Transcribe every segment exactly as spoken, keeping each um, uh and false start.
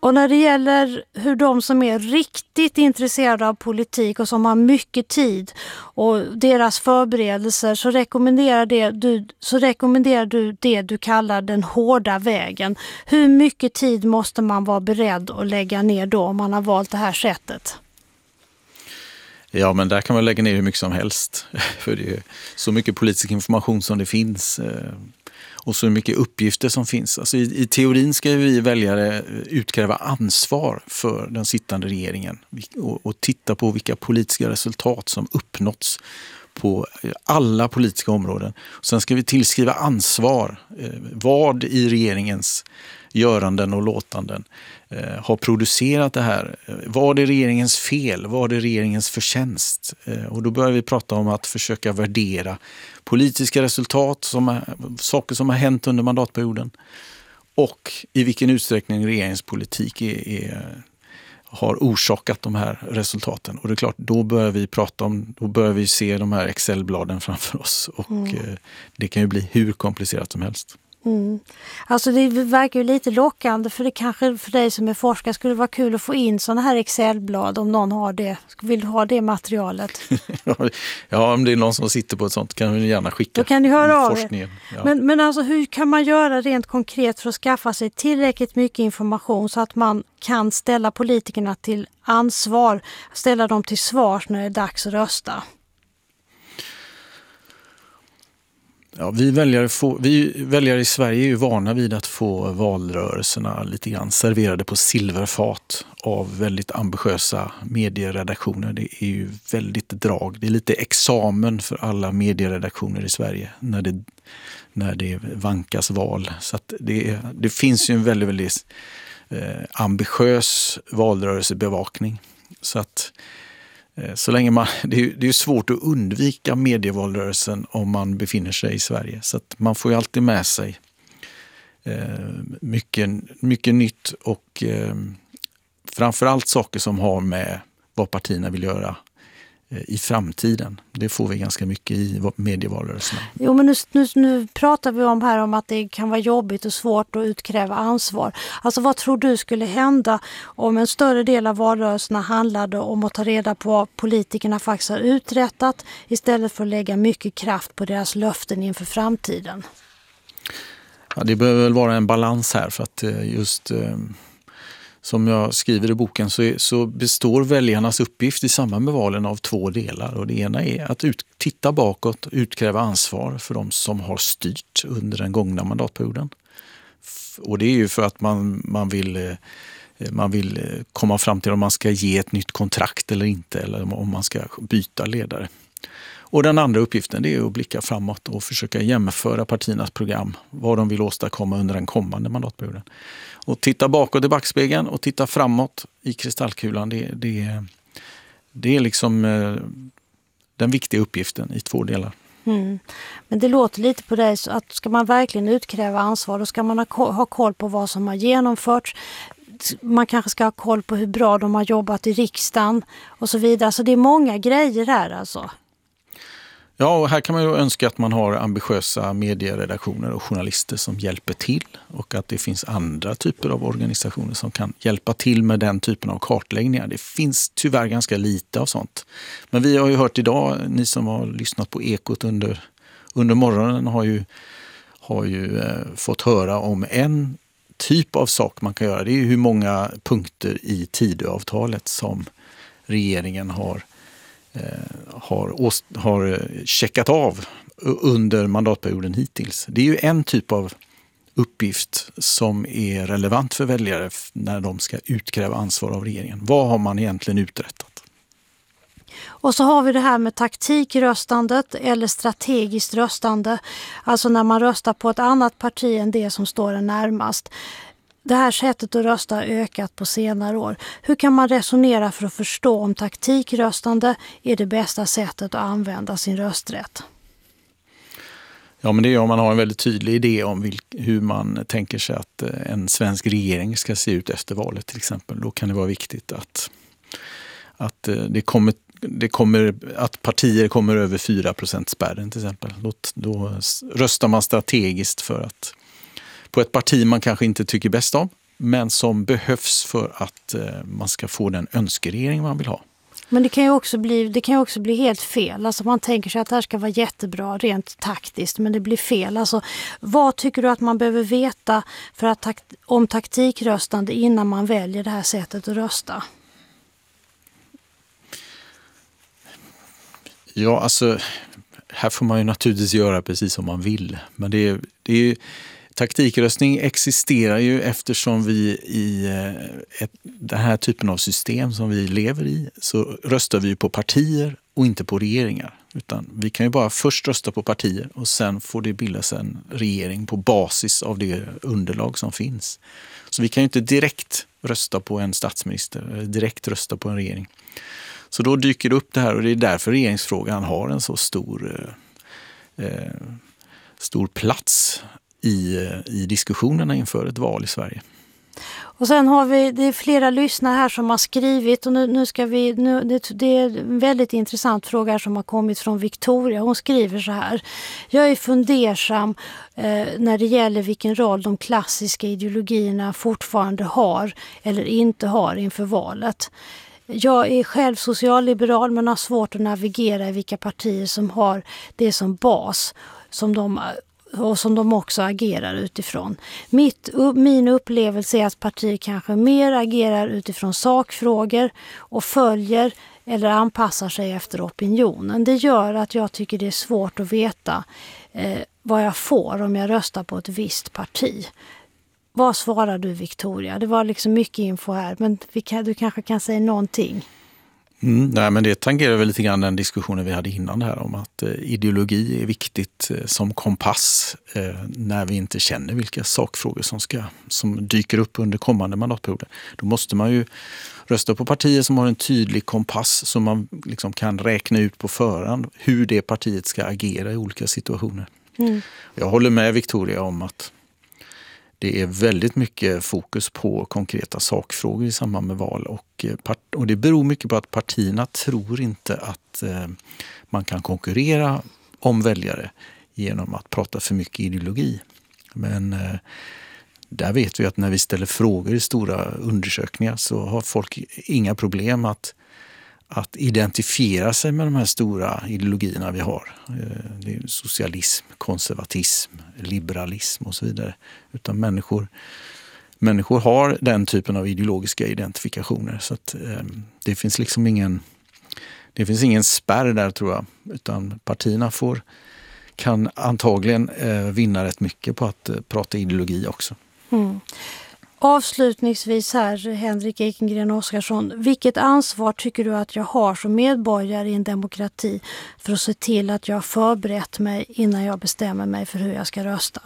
Och när det gäller hur de som är riktigt intresserade av politik och som har mycket tid och deras förberedelser, så rekommenderar, det, du, så rekommenderar du det du kallar den hårda vägen. Hur mycket tid måste man vara beredd att lägga ner då om man har valt det här sättet? Ja, men där kan man lägga ner hur mycket som helst. För det är så mycket politisk information som det finns. Och så mycket uppgifter som finns. Alltså i, i teorin ska vi väljare utkräva ansvar för den sittande regeringen. Och, och titta på vilka politiska resultat som uppnåtts på alla politiska områden. Och sen ska vi tillskriva ansvar. Eh, vad i regeringens göranden och låtanden eh, har producerat det här. Vad är regeringens fel? Vad är regeringens förtjänst? Eh, och då börjar vi prata om att försöka värdera politiska resultat, som är, saker som har hänt under mandatperioden, och i vilken utsträckning regeringens politik är, är, har orsakat de här resultaten. Och det är klart, då börjar vi prata om, då börjar vi se de här Excel-bladen framför oss, och mm. eh, det kan ju bli hur komplicerat som helst. Mm. Alltså det verkar ju lite lockande, för det kanske för dig som är forskare skulle vara kul att få in sådana här Excel-blad om någon har det. Vill ha det materialet? Ja, om det är någon som sitter på ett sånt kan du gärna skicka. Då kan du höra av er. Ja. Men, men alltså hur kan man göra rent konkret för att skaffa sig tillräckligt mycket information så att man kan ställa politikerna till ansvar, ställa dem till svars när det är dags att rösta? Ja, vi, väljare får, vi väljare i Sverige är ju vana vid att få valrörelserna lite grann serverade på silverfat av väldigt ambitiösa medieredaktioner. Det är ju väldigt drag. Det är lite examen för alla medieredaktioner i Sverige när det, när det vankas val. Så att det, det finns ju en väldigt, väldigt eh, ambitiös valrörelsebevakning. Så att Så länge man, det är, det är svårt att undvika medievalrörelsen om man befinner sig i Sverige. Så att man får ju alltid med sig eh, mycket, mycket nytt och eh, framförallt saker som har med vad partierna vill göra eh, i framtiden. Det får vi ganska mycket i medievalrörelserna. Jo, men nu, nu, nu pratar vi om här om att det kan vara jobbigt och svårt att utkräva ansvar. Alltså vad tror du skulle hända om en större del av valrörelserna handlade om att ta reda på vad politikerna faktiskt har uträttat istället för att lägga mycket kraft på deras löften inför framtiden? Ja, det behöver väl vara en balans här, för att just som jag skriver i boken så, är, så består väljarnas uppgift i samband med valen av två delar. Och det ena är att ut, titta bakåt och utkräva ansvar för de som har styrt under den gångna mandatperioden. Och det är ju för att man, man, vill, man vill komma fram till om man ska ge ett nytt kontrakt eller inte, eller om man ska byta ledare. Och den andra uppgiften, det är att blicka framåt och försöka jämföra partiernas program, vad de vill åstadkomma under den kommande mandatperioden. Och titta bakåt i backspegeln och titta framåt i kristallkulan, det, det, det är liksom eh, den viktiga uppgiften i två delar. Mm. Men det låter lite på dig så att ska man verkligen utkräva ansvar, då ska man ha, ha koll på vad som har genomförts. Man kanske ska ha koll på hur bra de har jobbat i riksdagen och så vidare. Så det är många grejer här alltså. Ja, och här kan man ju önska att man har ambitiösa medieredaktioner och journalister som hjälper till, och att det finns andra typer av organisationer som kan hjälpa till med den typen av kartläggningar. Det finns tyvärr ganska lite av sånt. Men vi har ju hört idag, ni som har lyssnat på Ekot under, under morgonen har ju, har ju eh, fått höra om en typ av sak man kan göra. Det är ju hur många punkter i Tidöavtalet som regeringen har Har, har checkat av under mandatperioden hittills. Det är ju en typ av uppgift som är relevant för väljare när de ska utkräva ansvar av regeringen. Vad har man egentligen uträttat? Och så har vi det här med taktikröstandet eller strategiskt röstande. Alltså när man röstar på ett annat parti än det som står en närmast. Det här sättet att rösta har ökat på senare år. Hur kan man resonera för att förstå om taktikröstande är det bästa sättet att använda sin rösträtt? Ja, men det är om man har en väldigt tydlig idé om vilk, hur man tänker sig att en svensk regering ska se ut efter valet till exempel. Då kan det vara viktigt att, att, det kommer, det kommer, att partier kommer över fyra procent spärren till exempel. Då, då röstar man strategiskt för att på ett parti man kanske inte tycker bäst om, men som behövs för att eh, man ska få den önskeregering man vill ha. Men det kan ju också bli, det kan ju också bli helt fel. Alltså man tänker sig att det här ska vara jättebra rent taktiskt, men det blir fel. Alltså, vad tycker du att man behöver veta för att takt, om taktikröstande innan man väljer det här sättet att rösta? Ja, alltså här får man ju naturligtvis göra precis som man vill. Men det är, det är, taktikröstning existerar ju eftersom vi i ett, den här typen av system som vi lever i så röstar vi på partier och inte på regeringar. Utan vi kan ju bara först rösta på partier och sen får det bildas en regering på basis av det underlag som finns. Så vi kan ju inte direkt rösta på en statsminister eller direkt rösta på en regering. Så då dyker det upp det här och det är därför regeringsfrågan har en så stor, eh, stor plats i, i diskussionerna inför ett val i Sverige. Och sen har vi, det är flera lyssnare här som har skrivit och nu, nu ska vi, nu, det, det är en väldigt intressant fråga som har kommit från Victoria. Hon skriver så här: jag är fundersam eh, när det gäller vilken roll de klassiska ideologierna fortfarande har eller inte har inför valet. Jag är själv socialliberal men har svårt att navigera i vilka partier som har det som bas som de, och som de också agerar utifrån. Mitt, min upplevelse är att partier kanske mer agerar utifrån sakfrågor och följer eller anpassar sig efter opinionen. Det gör att jag tycker det är svårt att veta eh, vad jag får om jag röstar på ett visst parti. Vad svarar du, Victoria? Det var liksom mycket info här, men vi kan, du kanske kan säga någonting. Mm, nej, men det tangerar väl lite grann den diskussionen vi hade innan det här om att eh, ideologi är viktigt eh, som kompass eh, när vi inte känner vilka sakfrågor som, ska, som dyker upp under kommande mandatperioder. Då måste man ju rösta på partier som har en tydlig kompass som man liksom kan räkna ut på förhand hur det partiet ska agera i olika situationer. Mm. Jag håller med Victoria om att det är väldigt mycket fokus på konkreta sakfrågor i samband med val och, och det beror mycket på att partierna tror inte att eh, man kan konkurrera om väljare genom att prata för mycket ideologi. Men eh, där vet vi att när vi ställer frågor i stora undersökningar så har folk inga problem att att identifiera sig med de här stora ideologierna vi har. Det är socialism, konservatism, liberalism och så vidare. Utan människor, människor har den typen av ideologiska identifikationer. Så att, eh, det finns liksom ingen, det finns ingen spärr där tror jag. Utan partierna får, kan antagligen eh, vinna rätt mycket på att eh, prata ideologi också. Mm. Avslutningsvis här, Henrik Ekengren Oskarsson, vilket ansvar tycker du att jag har som medborgare i en demokrati för att se till att jag har förberett mig innan jag bestämmer mig för hur jag ska rösta?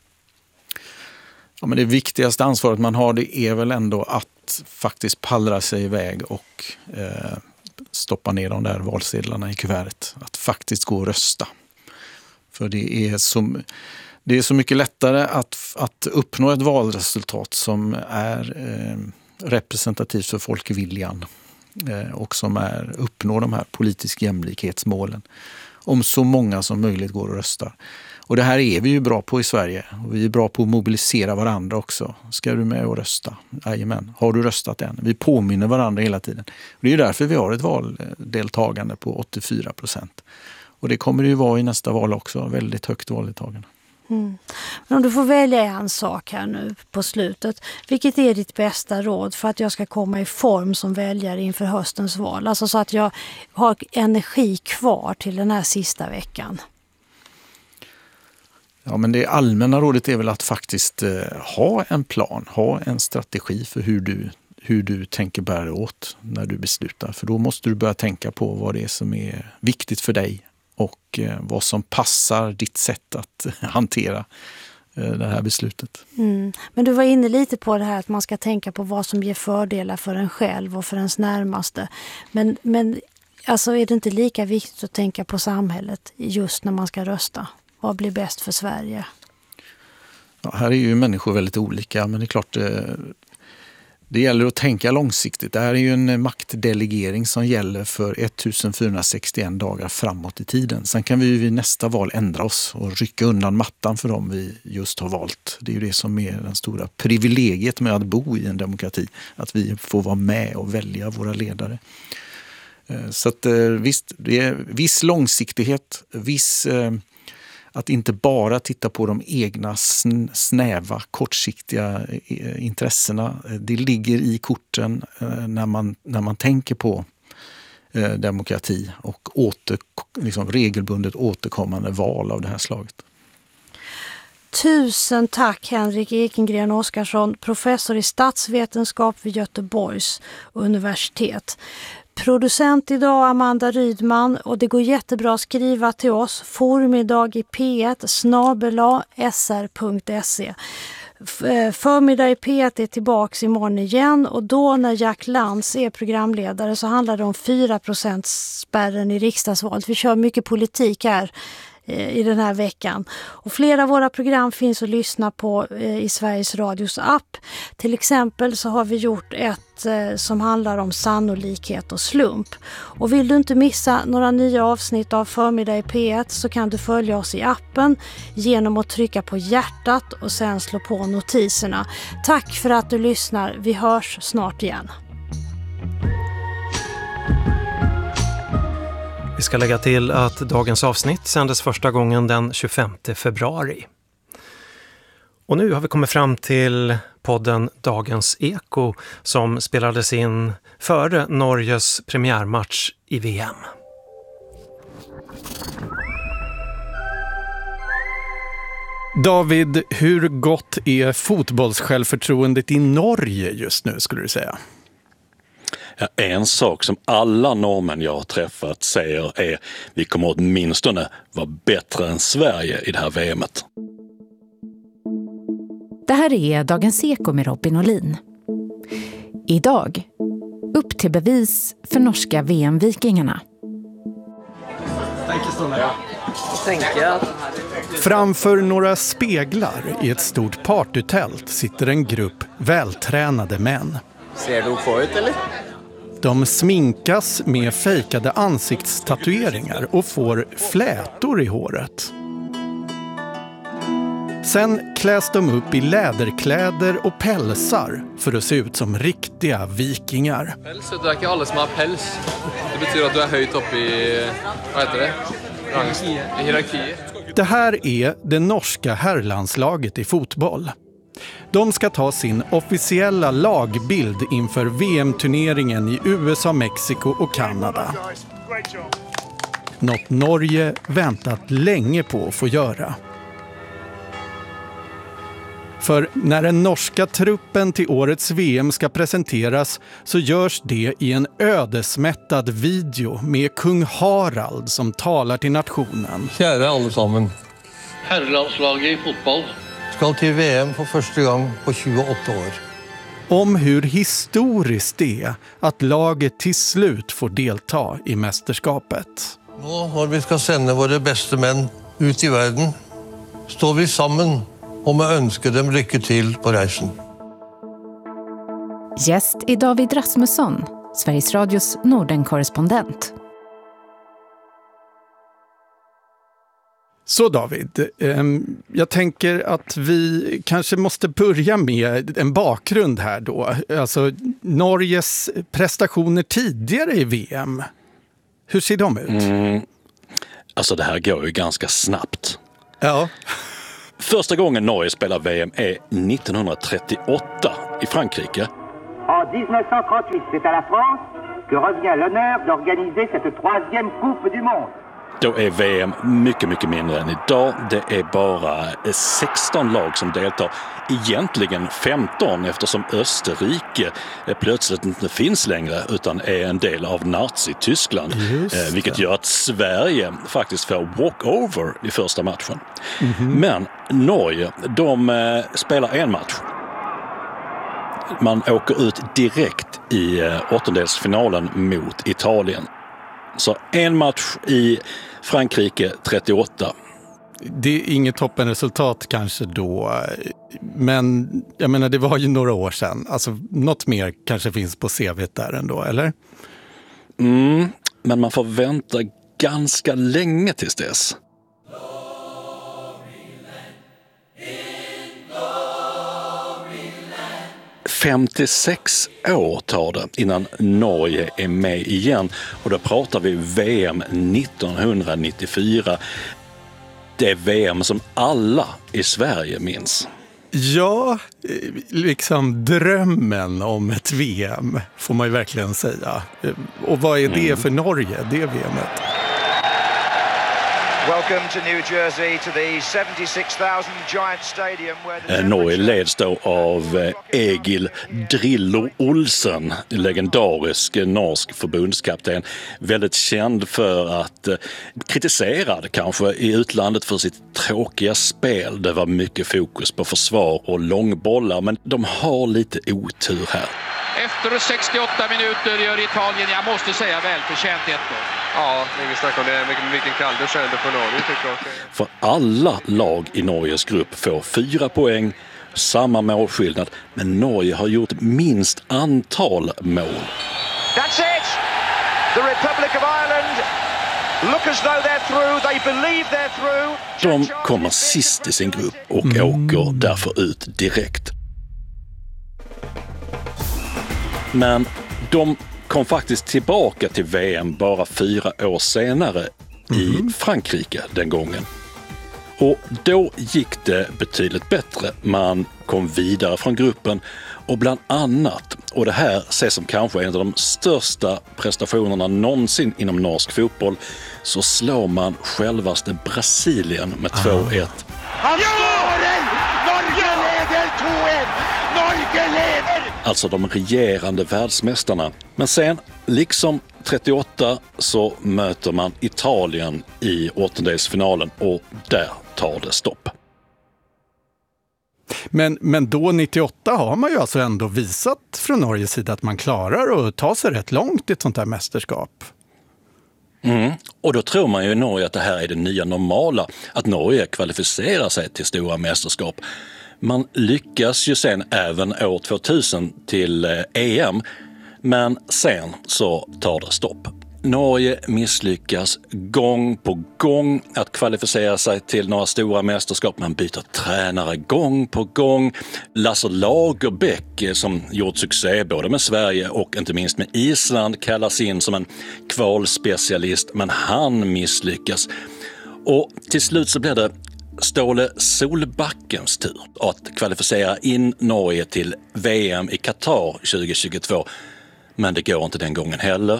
Ja, men det viktigaste ansvaret man har det är väl ändå att faktiskt pallra sig iväg och eh, stoppa ner de där valsedlarna i kuvertet. Att faktiskt gå och rösta. För det är som... Det är så mycket lättare att, att uppnå ett valresultat som är eh, representativt för folkviljan eh, och som är, uppnår de här politiska jämlikhetsmålen om så många som möjligt går och röstar. Och det här är vi ju bra på i Sverige och vi är bra på att mobilisera varandra också. Ska du med och rösta? Jajamän. Har du röstat än? Vi påminner varandra hela tiden. Och det är ju därför vi har ett valdeltagande på åttiofyra procent. Och det kommer det ju vara i nästa val också, väldigt högt valdeltagande. Mm. Men om du får välja en sak här nu på slutet, vilket är ditt bästa råd för att jag ska komma i form som väljare inför höstens val? Alltså så att jag har energi kvar till den här sista veckan. Ja, men det allmänna rådet är väl att faktiskt eh, ha en plan, ha en strategi för hur du, hur du tänker bära åt när du beslutar. För då måste du börja tänka på vad det är som är viktigt för dig. Och vad som passar ditt sätt att hantera det här beslutet. Mm. Men du var inne lite på det här att man ska tänka på vad som ger fördelar för en själv och för ens närmaste. Men, men alltså är det inte lika viktigt att tänka på samhället just när man ska rösta? Vad blir bäst för Sverige? Ja, här är ju människor väldigt olika, men det är klart Det gäller att tänka långsiktigt. Det här är ju en maktdelegering som gäller för fjortonhundrasextioen dagar framåt i tiden. Sen kan vi ju vid nästa val ändra oss och rycka undan mattan för dem vi just har valt. Det är ju det som är den stora privilegiet med att bo i en demokrati. Att vi får vara med och välja våra ledare. Så att visst, det är viss långsiktighet, viss... Att inte bara titta på de egna snäva, kortsiktiga intressena. Det ligger i korten när man, när man tänker på demokrati och åter, liksom regelbundet återkommande val av det här slaget. Tusen tack Henrik Ekengren Oskarsson, professor i statsvetenskap vid Göteborgs universitet. Producent idag Amanda Rydman, och det går jättebra att skriva till oss formiddag i p ett snabel-a s r punkt se. Förmiddag i P ett är tillbaks imorgon igen, och då när Jack Lantz är programledare så handlar det om fyra procent spärren i riksdagsvalet. Vi kör mycket politik här i den här veckan. Och flera av våra program finns att lyssna på i Sveriges Radios app. Till exempel så har vi gjort ett som handlar om sannolikhet och slump. Och vill du inte missa några nya avsnitt av Förmiddag i P ett så kan du följa oss i appen genom att trycka på hjärtat och sen slå på notiserna. Tack för att du lyssnar. Vi hörs snart igen. Vi ska lägga till att dagens avsnitt sändes första gången den tjugofemte februari. Och nu har vi kommit fram till podden Dagens Eko som spelades in före Norges premiärmatch i V M. David, hur gott är fotbollssjälvförtroendet i Norge just nu skulle du säga? Ja, en sak som alla norrmän jag har träffat säger är vi kommer åtminstone vara bättre än Sverige i det här V M:et. Det här är Dagens Eko med Robin Olin. Idag, upp till bevis för norska V M-vikingarna. Framför några speglar i ett stort partytält sitter en grupp vältränade män. Ser du på ut eller? De sminkas med fejkade ansiktstatueringar och får flätor i håret. Sen kläs de upp i läderkläder och pälsar för att se ut som riktiga vikingar. Päls, det är inte alla som har päls. Det betyder att du är höjt upp i, vad heter det? Rangs, i hierarkier. Det här är det norska herrlandslaget i fotboll. De ska ta sin officiella lagbild inför V M-turneringen i U S A, Mexiko och Kanada. Något Norge väntat länge på att få göra. För när den norska truppen till årets V M ska presenteras så görs det i en ödesmättad video med kung Harald som talar till nationen. Kära allesammen. Herrelandslaget i fotboll ska till V M för första gången på tjugoåtta år. Om hur historiskt det är att laget till slut får delta i mästerskapet. Nu när vi ska sända våra bästa män ut i världen står vi samman om att önska dem lycka till på reisen. Gäst är David Rasmusson, Sveriges Radios Norden-korrespondent. Så David, jag tänker att vi kanske måste börja med en bakgrund här då. Alltså Norges prestationer tidigare i V M. Hur ser de ut? Mm. Alltså det här går ju ganska snabbt. Ja. Första gången Norge spelar V M är nittonhundratrettioåtta i Frankrike. En nittonhundratrehundraåtta, c'est à la France que revient l'honneur d'organiser cette troisième coupe du monde. Då är V M mycket, mycket mindre än idag. Det är bara sexton lag som deltar. Egentligen femton eftersom Österrike plötsligt inte finns längre utan är en del av Nazi-Tyskland. Vilket gör att Sverige faktiskt får walkover i första matchen. Mm-hmm. Men Norge, de spelar en match. Man åker ut direkt i åttondelsfinalen mot Italien. Så en match i Frankrike trettioåtta. Det är inget toppenresultat kanske då, men jag menar det var ju några år sedan. Alltså något mer kanske finns på C V:t där ändå, eller? Mm, men man får vänta ganska länge tills dess. femtiosex år tar det innan Norge är med igen, och då pratar vi V M nittonhundranittiofyra. Det är V M som alla i Sverige minns. Ja, liksom drömmen om ett V M får man ju verkligen säga. Och vad är det för Norge, det V M:et? Welcome to New Jersey to the seventy-six thousand Giant Stadium where the Norge leds då av Egil Drillo Olsen, legendarisk norsk förbundskapten, väldigt känd för att kritiserad kanske i utlandet för sitt tråkiga spel. Det var mycket fokus på försvar och långbollar, men de har lite otur här. Efter sextioåtta minuter gör Italien, jag måste säga välförtjänt ett mål. Ja, ingen snack om det. Vilken, vilken kalldusch ändå för Norge tycker jag. För alla lag i Norges grupp får fyra poäng, samma målskillnad, men Norge har gjort minst antal mål. That's it! The Republic of Ireland look as though they're through, they believe they're through. De kommer sist i sin grupp och mm. åker därför ut direkt. Men de kom faktiskt tillbaka till V M bara fyra år senare mm. i Frankrike den gången. Och då gick det betydligt bättre. Man kom vidare från gruppen och bland annat, och det här ses som kanske en av de största prestationerna någonsin inom norsk fotboll, så slår man självaste Brasilien med ah. två ett. Han slår den! Norge leder två ett! Norge leder! Alltså de regerande världsmästarna. Men sen, liksom trettioåtta, så möter man Italien i åttondelsfinalen och där tar det stopp. Men, men då nittioåtta har man ju alltså ändå visat från Norges sida att man klarar att ta sig rätt långt i ett sånt här mästerskap. Mm. Och då tror man ju i Norge att det här är det nya normala, att Norge kvalificerar sig till stora mästerskap. Man lyckas ju sen även år tvåtusen till E M, men sen så tar det stopp. Norge misslyckas gång på gång att kvalificera sig till några stora mästerskap. Man byter tränare gång på gång. Lasse Lagerbäck, som gjort succé både med Sverige och inte minst med Island, kallas in som en kvalspecialist, men han misslyckas. Och till slut så blir det Ståle Solbackens tur att kvalificera in Norge till V M i Qatar tjugohundratjugotvå. Men det går inte den gången heller.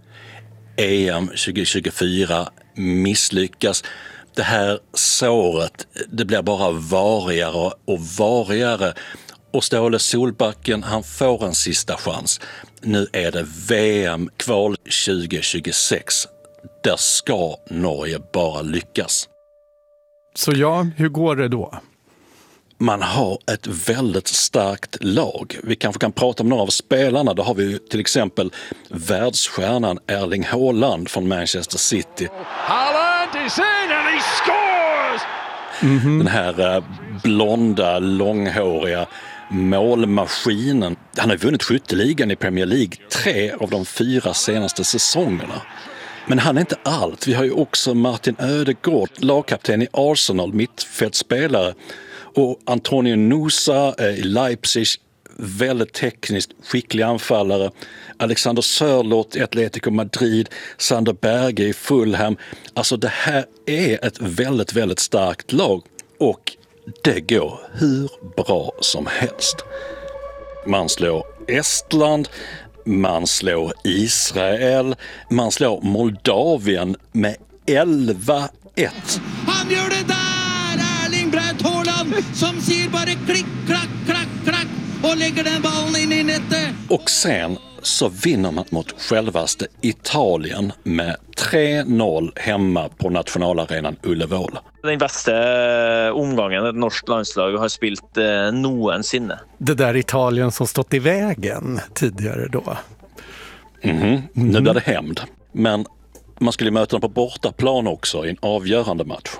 E M tjugohundratjugofyra misslyckas. Det här såret, det blir bara varigare och varigare. Och Ståle Solbacken, han får en sista chans. Nu är det V M-kval tjugohundratjugosex. Där ska Norge bara lyckas. Så ja, hur går det då? Man har ett väldigt starkt lag. Vi kanske kan prata om några av spelarna. Då har vi till exempel världsstjärnan Erling Haaland från Manchester City. Haaland is in and he scores! Mm-hmm. Den här äh, blonda, långhåriga målmaskinen. Han har vunnit skytteligan i Premier League tre av de fyra senaste säsongerna. Men han är inte allt. Vi har ju också Martin Ödegaard, lagkapten i Arsenal, mittfältspelare. Och Antonio Nusa i Leipzig, väldigt tekniskt skicklig anfallare. Alexander Sörloth i Atletico Madrid, Sander Berge i Fulham. Alltså det här är ett väldigt, väldigt starkt lag. Och det går hur bra som helst. Man slår Estland, man slår Israel, man slår Moldavien med elva ett. Han gör det där! Erling Braut Haaland som ser bara klick, klack, klack, klack och lägger den bollen in i nätet. Och sen så vinner man mot självaste Italien med tre noll hemma på nationalarenan Ullevål. Den bästa omgången ett norskt landslag har spelat eh, någonsin. Det där Italien som stått i vägen tidigare då. Mm-hmm. Mm-hmm. Nu blir det hämnd. Men man skulle möta dem på bortaplan också i en avgörande match.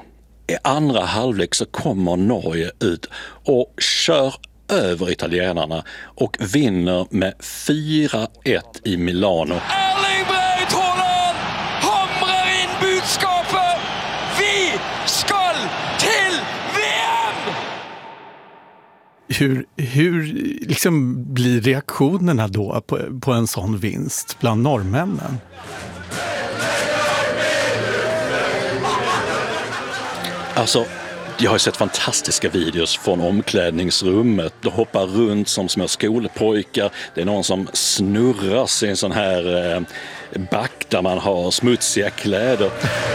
i andra halvlek så kommer Norge ut och kör över italienarna och vinner med fyra ett i Milano. Erling Braut Haaland hamrar in budskapet. Vi ska till V M! Hur, hur liksom blir reaktionerna då på, på en sån vinst bland norrmännen? Alltså, jag har sett fantastiska videos från omklädningsrummet. De hoppar runt som små skolpojkar. Det är någon som snurras i en sån här eh, back där man har smutsiga kläder.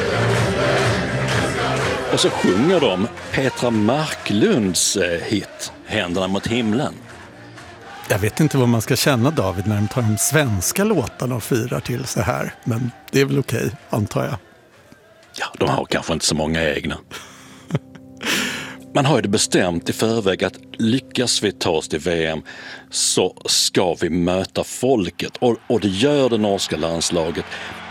Och så sjunger de Petra Marklunds eh, hit, Händerna mot himlen. Jag vet inte vad man ska känna, David, när de tar de svenska låtarna och firar till så här. Men det är väl okej, antar jag. Ja, de har kanske inte så många egna. Man har ju det bestämt i förväg att lyckas vi ta oss till V M så ska vi möta folket. Och, och det gör det norska landslaget.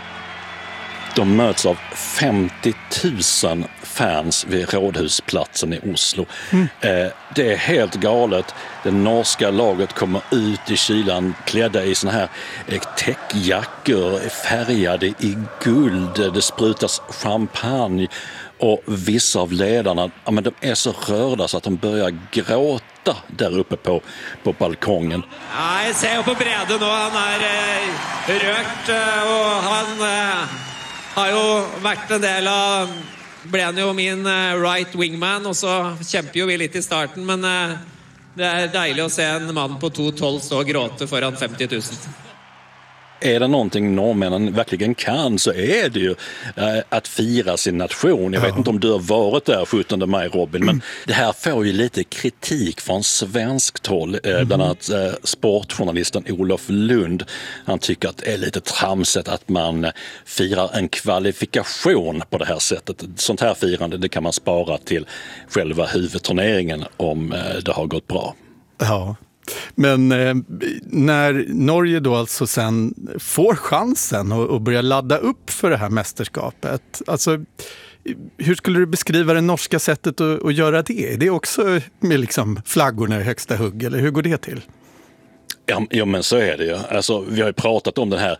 De möts av femtio tusen fans vid Rådhusplatsen i Oslo. Mm. Eh, det är helt galet. Det norska laget kommer ut i kylan klädda i såna här eh, täckjackor färgade i guld. Det sprutas champagne. Och vissa av ledarna, ja, men de är så rörda så att de börjar gråta där uppe på, på balkongen. Ja, jag ser på Brede nu, han är eh, rört och han eh, har ju varit en del av, blev ju min eh, right wingman och så kämpar ju vi lite i starten, men eh, det är dejligt att se en man på två tolv så gråta föran femtio tusen. Är det någonting norrmännen verkligen kan så är det ju eh, att fira sin nation. Jag vet ja. inte om du har varit där sjuttonde maj, Robin, mm. men det här får ju lite kritik från svenskt håll. Eh, mm. Bland annat eh, sportjournalisten Olof Lund. Han tycker att det är lite tramset att man eh, firar en kvalifikation på det här sättet. Sånt här firande, det kan man spara till själva huvudturneringen om eh, det har gått bra. Ja. Men eh, när Norge då alltså sen får chansen att, att börja ladda upp för det här mästerskapet, alltså hur skulle du beskriva det norska sättet att, att göra det? Är det också med liksom flaggorna i högsta hugg, eller hur går det till? Ja, ja, men så är det ju. Alltså, vi har ju pratat om den här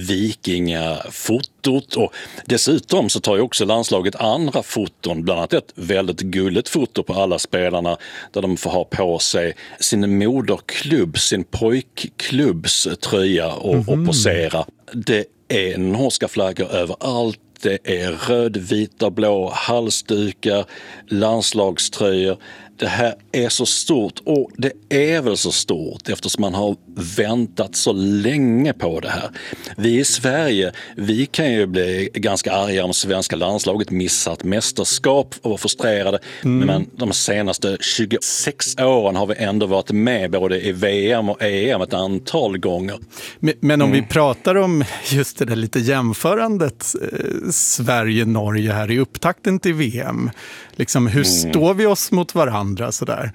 vikingafotot och dessutom så tar ju också landslaget andra foton, bland annat ett väldigt gulligt foto på alla spelarna där de får ha på sig sin moderklubb, sin pojkklubbs tröja och, mm-hmm. och posera. Det är norska flaggor överallt. Det är röd, vita, blå halsdukar, landslagströjor. Det här är så stort och det är väl så stort eftersom man har väntat så länge på det här. Vi i Sverige, vi kan ju bli ganska arga om svenska landslaget missat mästerskap och vara frustrerade. Mm. Men de senaste tjugosex åren har vi ändå varit med både i V M och E M ett antal gånger. Men, men om mm. vi pratar om just det där lite jämförandet eh, Sverige-Norge här i upptakten till V M. Liksom, hur mm. står vi oss mot varandra sådär?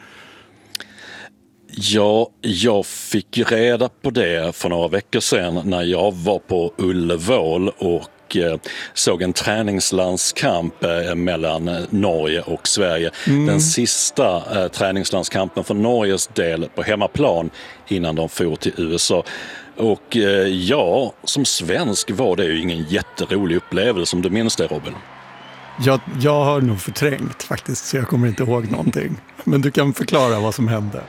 Ja, jag fick reda på det för några veckor sedan när jag var på Ullevål och eh, såg en träningslandskamp eh, mellan Norge och Sverige. Mm. Den sista eh, träningslandskampen för Norges del på hemmaplan innan de for till U S A. Och eh, ja, som svensk var det ju ingen jätterolig upplevelse, om du minns det, Robin. Jag, jag har nog förträngt faktiskt, så jag kommer inte ihåg någonting. Men du kan förklara vad som hände.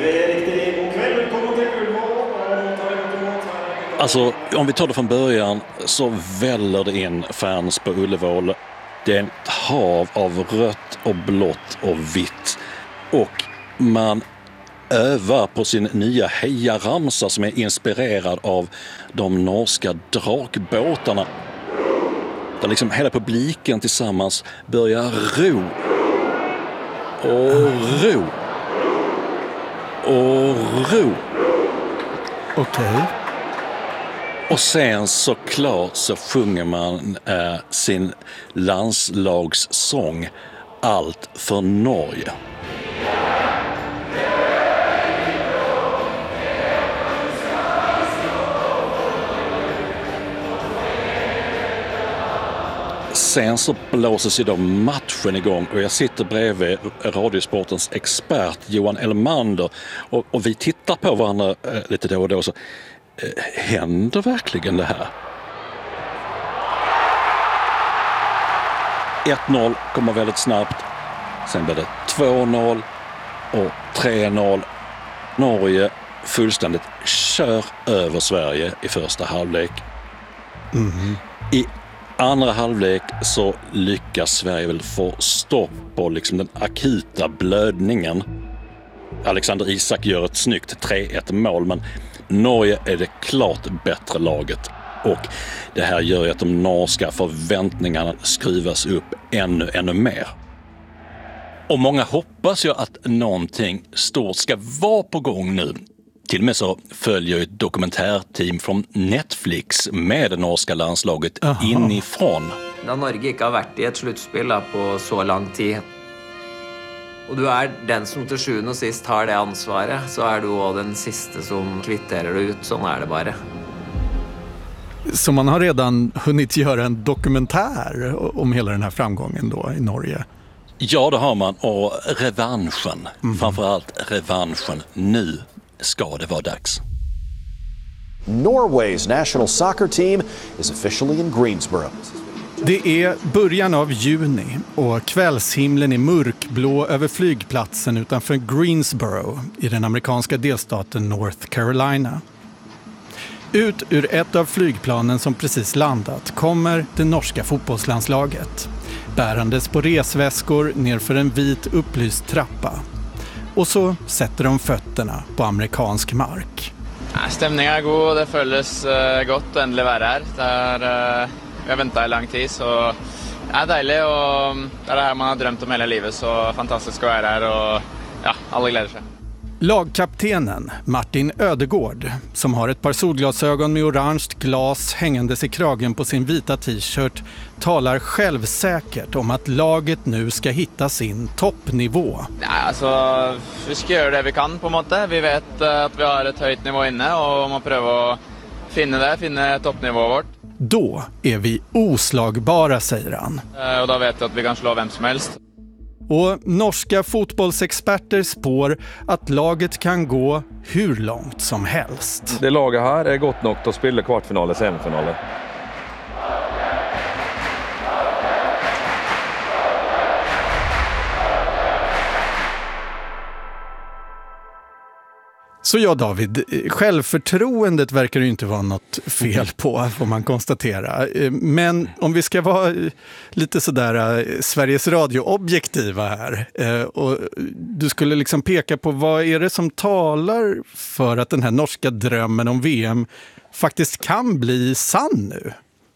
Alltså, om vi tar det från början så väller det in fans på Ullevål. Det är ett hav av rött och blått och vitt. Och man övar på sin nya hejaramsa som är inspirerad av de norska drakbåtarna. Där liksom hela publiken tillsammans börjar ro. Och ro. Och ro. Okej. Okay. Och sen såklart så sjunger man äh, sin landslagssång Allt för Norge. sen så blåses ju då matchen igång och jag sitter bredvid Radiosportens expert Johan Elmander och, och vi tittar på varandra eh, lite då och då. Så, eh, händer verkligen det här? ett noll kommer väldigt snabbt. Sen blir det två noll och tre noll. Norge fullständigt kör över Sverige i första halvlek. Mm. I andra halvlek så lyckas Sverige väl få stopp på liksom den akuta blödningen. Alexander Isak gör ett snyggt tre ett mål, men Norge är det klart bättre laget. Och det här gör ju att de norska förväntningarna skruvas upp ännu, ännu mer. Och många hoppas ju att någonting stort ska vara på gång nu. Till och med så följer ett dokumentärteam från Netflix med det norska landslaget Aha. inifrån. När Norge inte har varit i ett slutspel på så lång tid och du är den som till sjuende och sist har det ansvaret, så är du också den sista som kvitterar ut. Så är det bara. Så man har redan hunnit göra en dokumentär om hela den här framgången då i Norge? Ja, det har man. Och revanschen, mm. framförallt revanschen. Nu ska det vara dags. Norway's national soccer team is officially in Greensboro. Det är början av juni och kvällshimlen är mörkblå över flygplatsen utanför Greensboro i den amerikanska delstaten North Carolina. Ut ur ett av flygplanen som precis landat kommer det norska fotbollslandslaget. Bärandes på resväskor nerför en vit upplyst trappa. Och så sätter de fötterna på amerikansk mark. Stämningen är god, det känns uh, gott att äntligen vara här. Det är, uh, vi har väntat i lång tid, så det är dejligt och det är det här man har drömt om hela livet, så fantastiskt att vara här och ja, alla gläder sig. Lagkaptenen Martin Ödegård, som har ett par solglasögon med orange glas hängandes i kragen på sin vita t-shirt, talar självsäkert om att laget nu ska hitta sin toppnivå. Ja, alltså, vi ska göra det vi kan på en måte. Vi vet att vi har ett högt nivå inne och man prövar att finna det, finna toppnivået vårt. Då är vi oslagbara, säger han. Och då vet vi att vi kan slå vem som helst. Och norska fotbollsexperter spår att laget kan gå hur långt som helst. Det laget här är gott nog att spela kvartfinaler, semifinaler. Så ja, David, självförtroendet verkar ju inte vara något fel på, får man konstatera. Men om vi ska vara lite sådär Sveriges Radio-objektiva här, och du skulle liksom peka på vad är det som talar för att den här norska drömmen om V M faktiskt kan bli sann nu?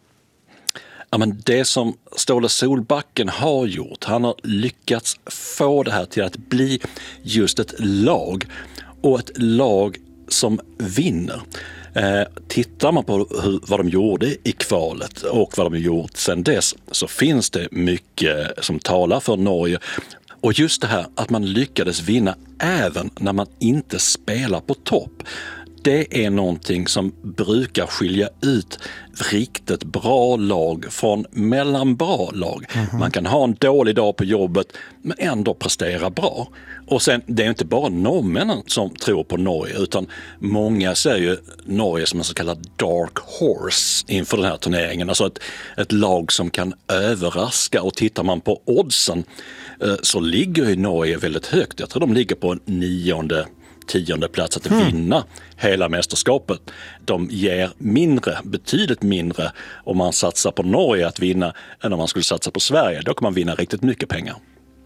Ja, men det som Ståle Solbacken har gjort, han har lyckats få det här till att bli just ett lag. Och ett lag som vinner. Eh, tittar man på hur, vad de gjorde i kvalet och vad de gjort sedan dess, så finns det mycket som talar för Norge. Och just det här att man lyckades vinna även när man inte spelar på topp. Det är någonting som brukar skilja ut riktigt bra lag från mellanbra lag. Mm-hmm. Man kan ha en dålig dag på jobbet men ändå prestera bra. Och sen, det är inte bara norrmännen som tror på Norge, utan många ser ju Norge som en så kallad dark horse inför den här turneringen. Alltså ett, ett lag som kan överraska, och tittar man på oddsen eh, så ligger ju Norge väldigt högt. Jag tror de ligger på en nionde tionde plats att mm. vinna hela mästerskapet. De ger mindre, betydligt mindre om man satsar på Norge att vinna än om man skulle satsa på Sverige. Då kan man vinna riktigt mycket pengar.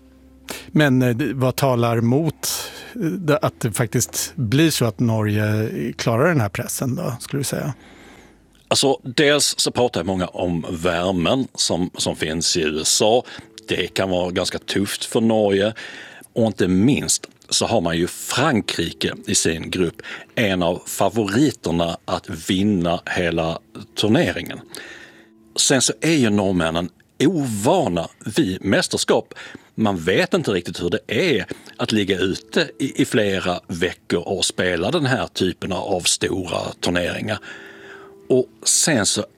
Men vad talar mot att det faktiskt blir så att Norge klarar den här pressen då, skulle du säga? Alltså, dels så pratar många om värmen som, som finns i U S A. Det kan vara ganska tufft för Norge. Och inte minst så har man ju Frankrike i sin grupp, en av favoriterna att vinna hela turneringen. Sen så är ju norrmännen ovana vid mästerskap. Man vet inte riktigt hur det är att ligga ute i, i flera veckor och spela den här typen av stora turneringar. Och sen så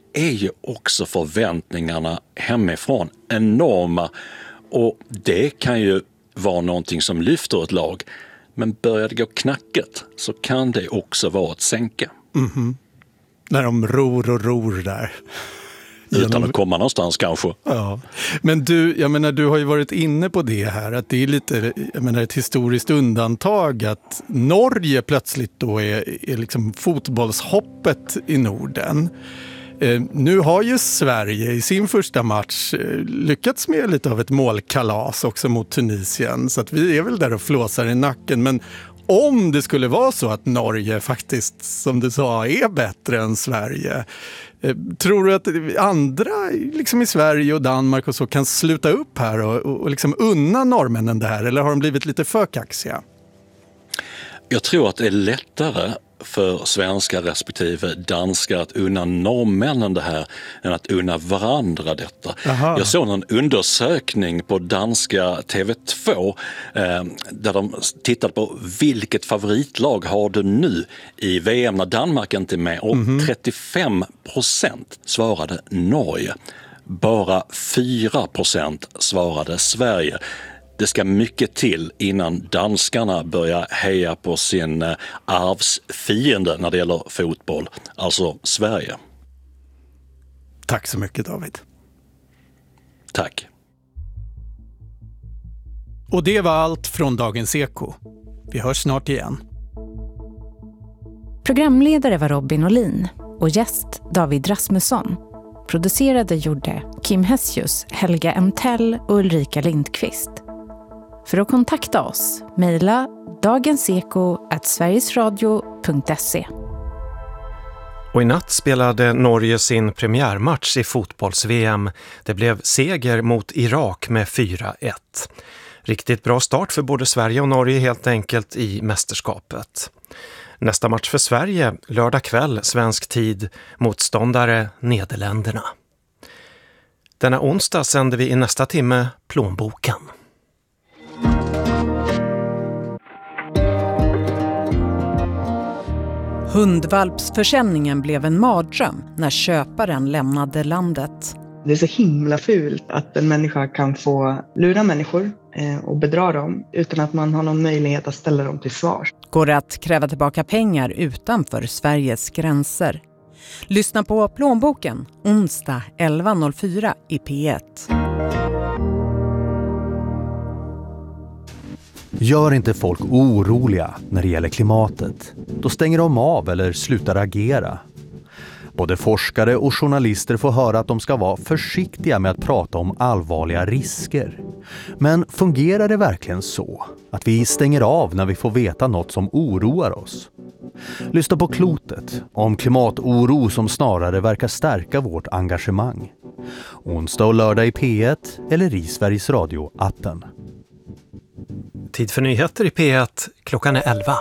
är ju också förväntningarna hemifrån enorma. Och det kan ju vara någonting som lyfter ett lag. Men börjar det gå knacket så kan det också vara ett sänke. Mm-hmm. När de ror och ror där. Utan Genom... att komma någonstans kanske. Ja. Men du, jag menar, du har ju varit inne på det här. Att det är lite, jag menar, ett historiskt undantag att Norge plötsligt då är, är liksom fotbollshoppet i Norden. Eh, nu har ju Sverige i sin första match eh, lyckats med lite av ett målkalas också mot Tunisien. Så att vi är väl där och flåsar i nacken. Men om det skulle vara så att Norge faktiskt, som du sa, är bättre än Sverige. Eh, tror du att andra liksom i Sverige och Danmark och så kan sluta upp här och, och, och liksom unna norrmännen det här? Eller har de blivit lite för kaxiga? Jag tror att det är lättare för svenska respektive danskar att unna norrmännen det här än att unna varandra detta. Aha. Jag såg en undersökning på danska T V två eh, där de tittade på vilket favoritlag har du nu i V M när Danmark inte är med, och mm-hmm. trettiofem procent svarade Norge. Bara fyra procent svarade Sverige. Det ska mycket till innan danskarna börjar heja på sin arvsfiende när det gäller fotboll, alltså Sverige. Tack så mycket, David. Tack. Och det var allt från Dagens Eko. Vi hörs snart igen. Programledare var Robin Olin och gäst David Rasmusson. Producerade gjorde Kim Hessius, Helga M. Tell och Ulrika Lindqvist. För att kontakta oss, mejla dagenseko at sverigesradio punkt se. Och i natt spelade Norge sin premiärmatch i fotbolls-V M. Det blev seger mot Irak med fyra ett. Riktigt bra start för både Sverige och Norge helt enkelt i mästerskapet. Nästa match för Sverige, lördag kväll svensk tid, motståndare Nederländerna. Denna onsdag sänder vi i nästa timme Plånboken. Hundvalpsförsäljningen blev en mardröm när köparen lämnade landet. Det är så himla fult att en människa kan få lura människor och bedra dem utan att man har någon möjlighet att ställa dem till svars. Går det att kräva tillbaka pengar utanför Sveriges gränser? Lyssna på Plånboken onsdag elva noll fyra i P ett. Gör inte folk oroliga när det gäller klimatet. Då stänger de av eller slutar agera. Både forskare och journalister får höra att de ska vara försiktiga med att prata om allvarliga risker. Men fungerar det verkligen så att vi stänger av när vi får veta något som oroar oss? Lyssna på Klotet om klimatoro som snarare verkar stärka vårt engagemang. Onsdag och lördag i P ett eller i Sveriges Radio-appen. Tid för nyheter i P ett, klockan är elva.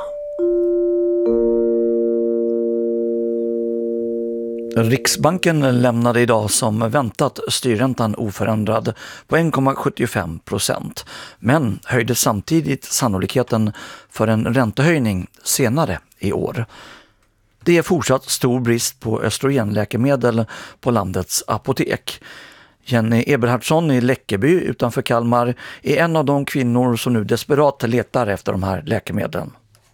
Riksbanken lämnade idag som väntat styrräntan oförändrad på en komma sjuttiofem procent, men höjde samtidigt sannolikheten för en räntehöjning senare i år. Det är fortsatt stor brist på östrogenläkemedel på landets apotek. Jenny Eberhardsson i Läckeby utanför Kalmar är en av de kvinnor som nu desperat letar efter de här läkemedlen.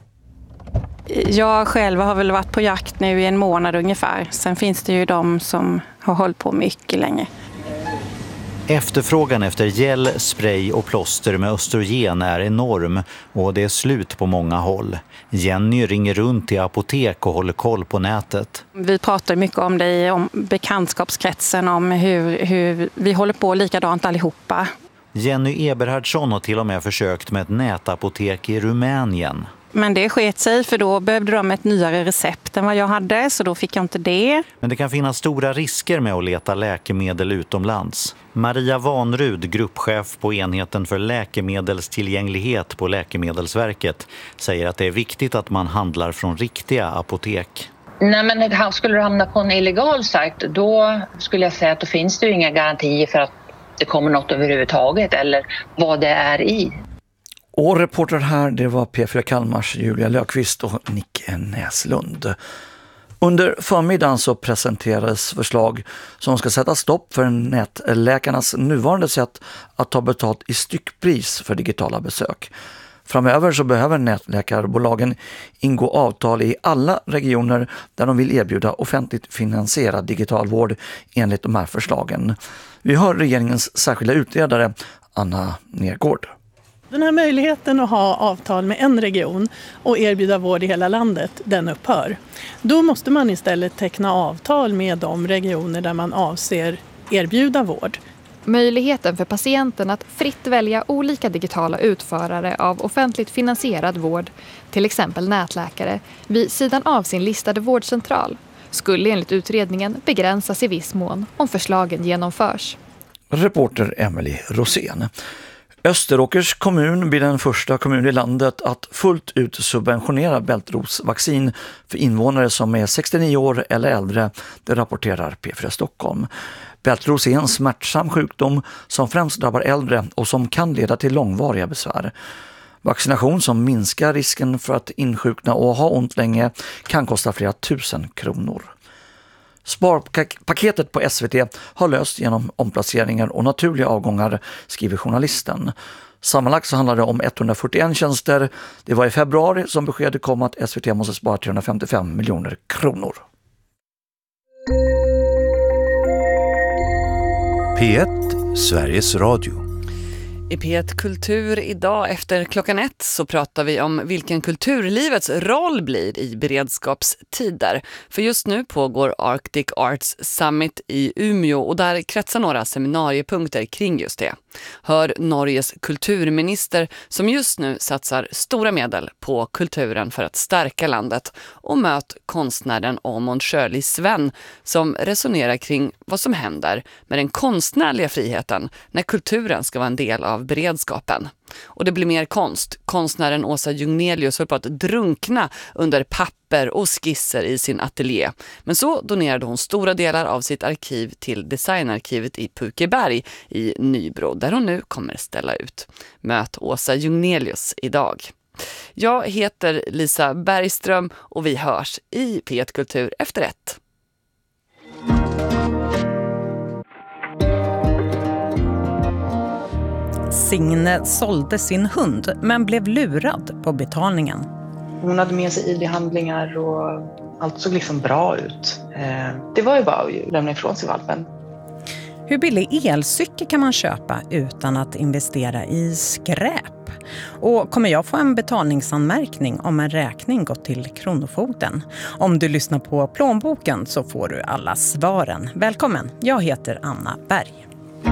Jag själv har väl varit på jakt nu i en månad ungefär. Sen finns det ju de som har hållit på mycket länge. Efterfrågan efter gel, spray och plåster med östrogen är enorm och det är slut på många håll. Jenny ringer runt till apotek och håller koll på nätet. Vi pratar mycket om det i om bekantskapskretsen, om hur, hur vi håller på likadant allihopa. Jenny Eberhardsson har till och med försökt med ett nätapotek i Rumänien. Men det sket sig, för då behövde de ett nyare recept än vad jag hade, så då fick jag inte det. Men det kan finnas stora risker med att leta läkemedel utomlands. Maria Vanrud, gruppchef på enheten för läkemedelstillgänglighet på Läkemedelsverket, säger att det är viktigt att man handlar från riktiga apotek. Nej, men skulle du hamna på en illegal sajt, då skulle jag säga att då finns det ju inga garantier för att det kommer något överhuvudtaget eller vad det är i. Och reporter här, det var P fyra Kalmars Julia Lökvist och Nicke Näslund. Under förmiddagen så presenterades förslag som ska sätta stopp för nätläkarnas nuvarande sätt att ta betalt i styckpris för digitala besök. Framöver så behöver nätläkarbolagen ingå avtal i alla regioner där de vill erbjuda offentligt finansierad digital vård enligt de här förslagen. Vi har regeringens särskilda utredare Anna Nergård. Den här möjligheten att ha avtal med en region och erbjuda vård i hela landet, den upphör. Då måste man istället teckna avtal med de regioner där man avser erbjuda vård. Möjligheten för patienten att fritt välja olika digitala utförare av offentligt finansierad vård, till exempel nätläkare, vid sidan av sin listade vårdcentral, skulle enligt utredningen begränsas i viss mån om förslagen genomförs. Reporter Emily Rosén. Österåkers kommun blir den första kommun i landet att fullt ut subventionera bältrosvaccin för invånare som är sextionio år eller äldre, det rapporterar P fyra Stockholm. Bältros är en smärtsam sjukdom som främst drabbar äldre och som kan leda till långvariga besvär. Vaccination som minskar risken för att insjukna och ha ont länge kan kosta flera tusen kronor. Sparpaketet på S V T har löst genom omplaceringar och naturliga avgångar, skriver journalisten. Sammanlagt så handlar det om etthundrafyrtioen tjänster. Det var i februari som beskedet kom att S V T måste spara trehundrafemtiofem miljoner kronor. P ett, Sveriges Radio. I P ett Kultur idag efter klockan ett så pratar vi om vilken kulturlivets roll blir i beredskapstider. För just nu pågår Arctic Arts Summit i Umeå och där kretsar några seminariepunkter kring just det. Hör Norges kulturminister som just nu satsar stora medel på kulturen för att stärka landet och möt konstnären Amund Shirley Sven som resonerar kring vad som händer med den konstnärliga friheten när kulturen ska vara en del av beredskapen. Och det blir mer konst. Konstnären Åsa Jungnelius höll på att drunkna under papper och skisser i sin ateljé. Men så donerade hon stora delar av sitt arkiv till designarkivet i Pukeberg i Nybro, där hon nu kommer ställa ut. Möt Åsa Jungnelius idag. Jag heter Lisa Bergström och vi hörs i P ett Kultur efter ett. Signe sålde sin hund men blev lurad på betalningen. Hon hade med sig I D-handlingar och allt såg liksom bra ut. Det var ju bara att lämna ifrån sig valpen. Hur billig elcykel kan man köpa utan att investera i skräp? Och kommer jag få en betalningsanmärkning om en räkning gått till Kronofogden? Om du lyssnar på plånboken så får du alla svaren. Välkommen, jag heter Anna Berg.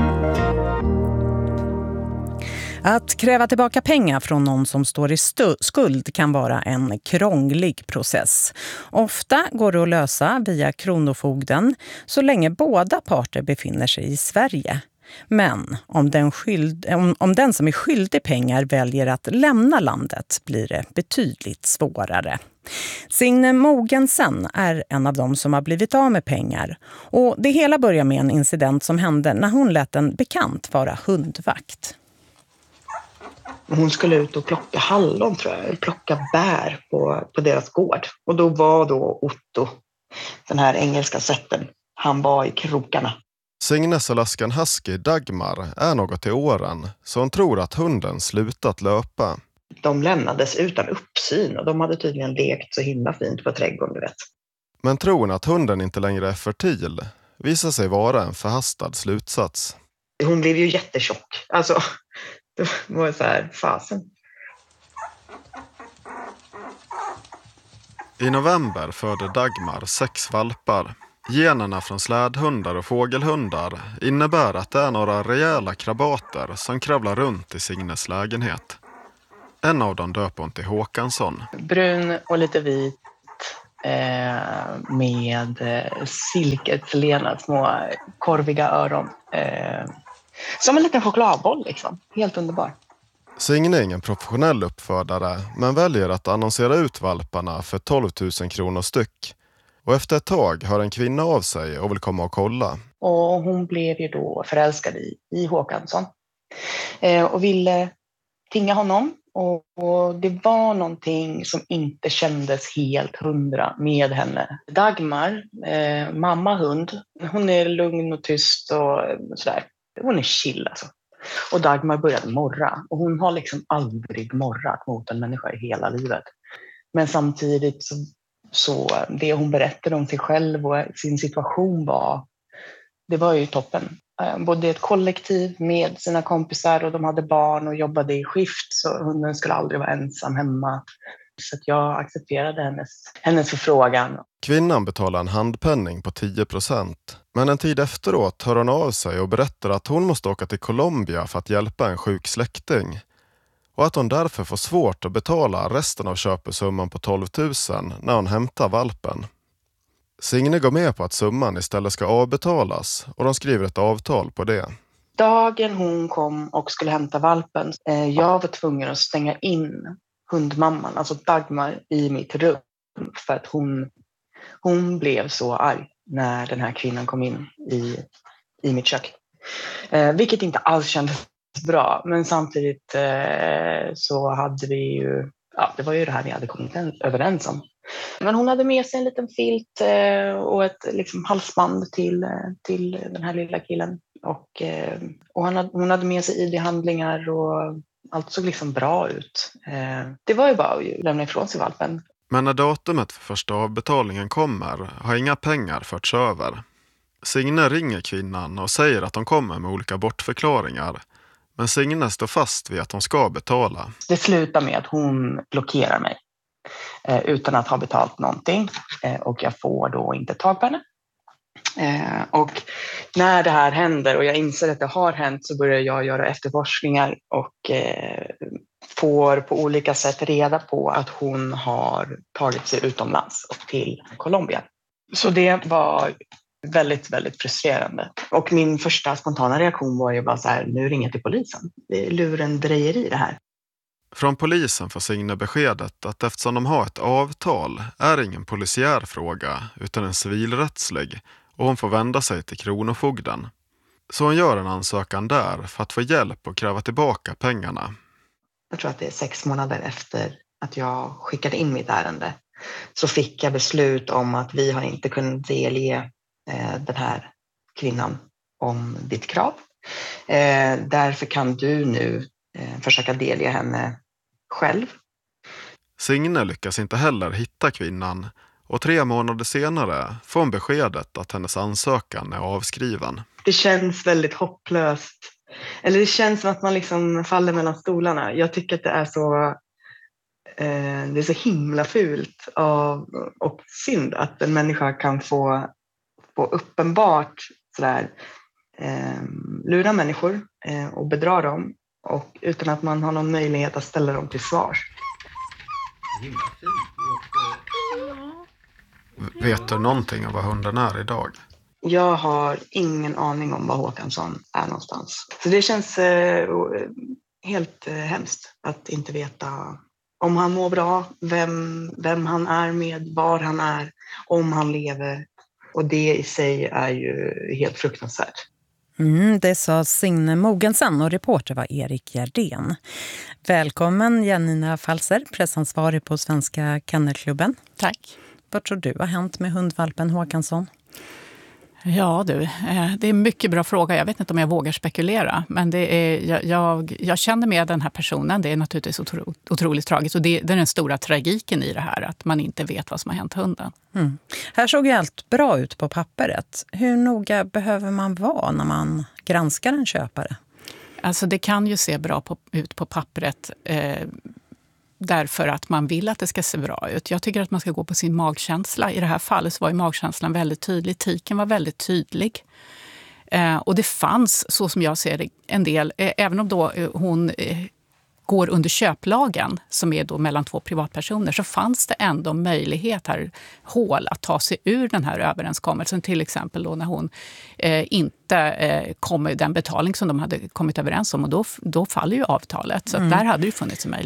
Att kräva tillbaka pengar från någon som står i stu- skuld kan vara en krånglig process. Ofta går det att lösa via Kronofogden så länge båda parter befinner sig i Sverige. Men om den, skyld, om, om den som är skyldig pengar väljer att lämna landet blir det betydligt svårare. Signe Mogensen är en av dem som har blivit av med pengar. Och det hela börjar med en incident som hände när hon lät en bekant vara hundvakt. Hon skulle ut och plocka hallon, tror jag, plocka bär på, på deras gård. Och då var då Otto, den här engelska sätten, han var i krokarna. Signes Alaskan Husky Dagmar är något i åren, så hon tror att hunden slutat löpa. De lämnades utan uppsyn och de hade tydligen lekt så himla fint på trädgården, du vet. Men tron att hunden inte längre är fertil visar sig vara en förhastad slutsats. Hon blev ju jättetjock, alltså... Det var så här, fasen. I november födde Dagmar sex valpar. Generna från slädhundar och fågelhundar innebär att det är några rejäla krabater som kravlar runt i Signes lägenhet. En av dem döper hon till Håkansson. Brun och lite vit eh, med eh, silketslena små korviga öron. Eh, Som en liten chokladboll liksom. Helt underbar. Signe är ingen professionell uppfödare men väljer att annonsera ut valparna för tolv tusen kronor styck. Och efter ett tag hör en kvinna av sig och vill komma och kolla. Och hon blev ju då förälskad i, i Håkansson. Eh, och ville tinga honom. Och, och det var någonting som inte kändes helt hundra med henne. Dagmar, eh, mammahund, hon är lugn och tyst och sådär. Hon är chill alltså. Och Dagmar började morra. Och hon har liksom aldrig morrat mot en människa i hela livet. Men samtidigt så, så det hon berättade om sig själv och sin situation var, det var ju toppen. Både ett kollektiv med sina kompisar och de hade barn och jobbade i skift, så hunden skulle aldrig vara ensam hemma. Så att jag accepterade hennes, hennes förfrågan. Kvinnan betalar en handpenning på tio procent. Men en tid efteråt hör hon av sig och berättar att hon måste åka till Colombia för att hjälpa en sjuk släkting. Och att hon därför får svårt att betala resten av köpesumman på tolv tusen när hon hämtar valpen. Signe går med på att summan istället ska avbetalas och de skriver ett avtal på det. Dagen hon kom och skulle hämta valpen, eh, jag var tvungen att stänga in hundmamman, alltså Dagmar, i mitt rum. För att hon, hon blev så arg när den här kvinnan kom in i, i mitt kök. Eh, vilket inte alls kändes bra, men samtidigt eh, så hade vi ju, ja, det var ju det här vi hade kommit överens om. Men hon hade med sig en liten filt eh, och ett liksom, halsband till, till den här lilla killen. Och, eh, och han hade, hon hade med sig I D-handlingar och allt såg liksom bra ut. Eh, det var ju bara att lämna ifrån sig valpen. Men när datumet för första avbetalningen kommer har inga pengar förts över. Signe ringer kvinnan och säger att de kommer med olika bortförklaringar. Men Signe står fast vid att de ska betala. Det slutar med att hon blockerar mig eh, utan att ha betalt någonting. Eh, och jag får då inte tag på henne. Eh, och när det här händer och jag inser att det har hänt, så börjar jag göra efterforskningar och eh, får på olika sätt reda på att hon har tagit sig utomlands och till Colombia. Så det var väldigt, väldigt frustrerande. Och min första spontana reaktion var ju bara så här, nu ringer jag till polisen. Det är lurendrejeri det här. Från polisen får Signe beskedet att eftersom de har ett avtal är ingen polisiär fråga utan en civilrättslig, och hon får vända sig till kronofogden. Så hon gör en ansökan där för att få hjälp och kräva tillbaka pengarna. Jag tror att det är sex månader efter att jag skickade in mitt ärende så fick jag beslut om att vi har inte kunnat delge eh, den här kvinnan om ditt krav. Eh, därför kan du nu eh, försöka delge henne själv. Signe lyckas inte heller hitta kvinnan och tre månader senare får hon beskedet att hennes ansökan är avskriven. Det känns väldigt hopplöst. Eller det känns som att man liksom faller mellan stolarna. Jag tycker att det är så, eh, det är så himla fult av, och synd att en människa kan få, få uppenbart sådär, eh, lura människor eh, och bedra dem och utan att man har någon möjlighet att ställa dem till svars. Vet du någonting om vad hunden är idag? Jag har ingen aning om var Håkansson är någonstans. Så det känns eh, helt eh, hemskt att inte veta om han mår bra, vem, vem han är med, var han är, om han lever. Och det i sig är ju helt fruktansvärt. Mm, det sa Signe Mogensen och reporter var Erik Gerdén. Välkommen Janina Falser, pressansvarig på Svenska Kennelklubben. Tack. Vad tror du har hänt med hundvalpen Håkansson? Ja du, det är en mycket bra fråga. Jag vet inte om jag vågar spekulera. Men det är, jag, jag, jag känner med den här personen. Det är naturligtvis otro, otroligt tragiskt. Och det, det är den stora tragiken i det här. Att man inte vet vad som har hänt hunden. Mm. Här såg ju allt bra ut på pappret. Hur noga behöver man vara när man granskar en köpare? Alltså det kan ju se bra på, ut på pappret. Eh, Därför att man vill att det ska se bra ut. Jag tycker att man ska gå på sin magkänsla. I det här fallet så var ju magkänslan väldigt tydlig. Tiken var väldigt tydlig. Eh, och det fanns, så som jag ser det, en del, eh, även om då eh, hon eh, går under köplagen, som är då mellan två privatpersoner, så fanns det ändå möjlighet här, hål, att ta sig ur den här överenskommelsen. Till exempel då när hon eh, inte eh, kom med den betalning som de hade kommit överens om. Och då, då faller ju avtalet. Så mm. där hade ju funnits en möjlighet.